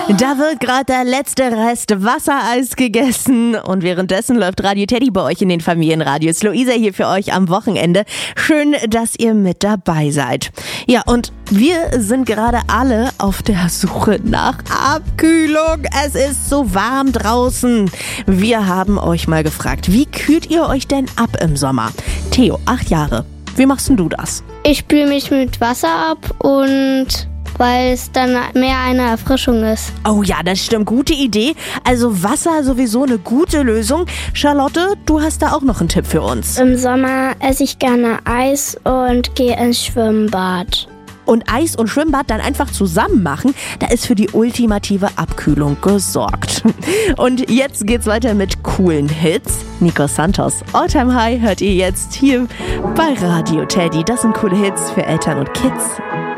Da wird gerade der letzte Rest Wassereis gegessen und währenddessen läuft Radio Teddy bei euch in den Familienradios. Luisa hier für euch am Wochenende. Schön, dass ihr mit dabei seid. Ja, und wir sind gerade alle auf der Suche nach Abkühlung. Es ist so warm draußen. Wir haben euch mal gefragt, wie kühlt ihr euch denn ab im Sommer? Theo, 8 Jahre. Wie machst denn du das? Ich spüle mich mit Wasser ab und weil es dann mehr eine Erfrischung ist. Oh ja, das stimmt. Gute Idee. Also Wasser sowieso eine gute Lösung. Charlotte, du hast da auch noch einen Tipp für uns. Im Sommer esse ich gerne Eis und gehe ins Schwimmbad. Und Eis und Schwimmbad dann einfach zusammen machen, da ist für die ultimative Abkühlung gesorgt. Und jetzt geht's weiter mit coolen Hits. Nico Santos, All Time High hört ihr jetzt hier bei Radio Teddy. Das sind coole Hits für Eltern und Kids.